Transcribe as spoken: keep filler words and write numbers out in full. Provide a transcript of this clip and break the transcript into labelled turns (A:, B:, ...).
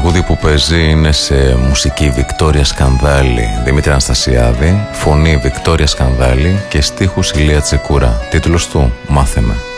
A: τραγούδι που παίζει είναι σε μουσική Βικτόρια Σκανδάλη, Δημήτρη Αναστασιάδη, φωνή Βικτόρια Σκανδάλη και στίχους Ηλία Τσικούρα. Τίτλος του «Μάθε με».